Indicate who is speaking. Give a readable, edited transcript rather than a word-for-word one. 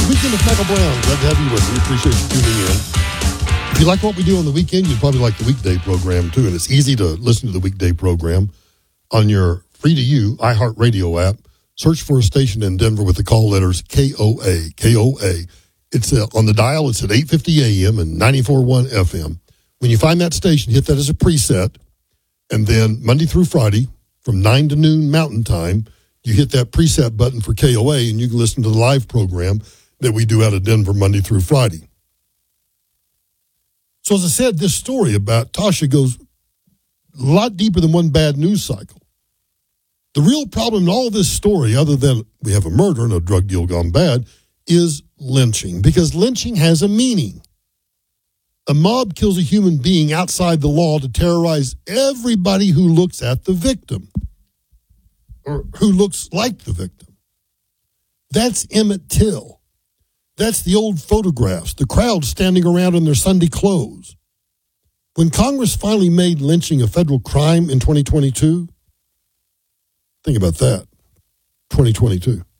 Speaker 1: Weekend with Michael Brown. Glad to have you with me. Appreciate you tuning in. If you like what we do on the weekend, you'd probably like the weekday program too. And it's easy to listen to the weekday program on your free-to-you iHeartRadio app. Search for a station in Denver with the call letters KOA, KOA. It's on the dial. It's at 8:50 a.m. and 94.1 FM. When you find that station, hit that as a preset. And then Monday through Friday from 9 to noon Mountain Time, you hit that preset button for KOA, and you can listen to the live program that we do out of Denver Monday through Friday. So as I said, this story about Tasha goes a lot deeper than one bad news cycle. The real problem in all this story, other than we have a murder and a drug deal gone bad, is lynching, because lynching has a meaning. A mob kills a human being outside the law to terrorize everybody who looks at the victim or who looks like the victim. That's Emmett Till. That's the old photographs, the crowd standing around in their Sunday clothes. When Congress finally made lynching a federal crime in 2022, think about that, 2022.